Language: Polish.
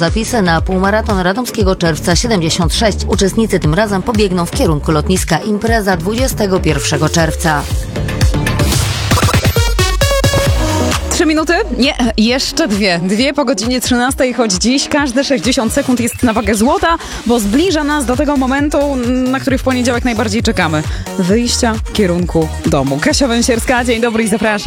zapisy na półmaraton Radomskiego Czerwca 76. Uczestnicy tym razem pobiegną w kierunku lotniska. Impreza 21 czerwca. 3 minuty? Nie, jeszcze dwie. Dwie po godzinie 13, choć dziś każde 60 sekund jest na wagę złota, bo zbliża nas do tego momentu, na który w poniedziałek najbardziej czekamy. Wyjścia w kierunku domu. Kasia Węsierska, dzień dobry i zapraszam.